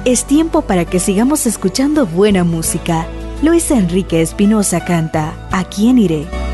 Es tiempo para que sigamos escuchando buena música. Luis Enrique Espinosa canta ¿A quién iré?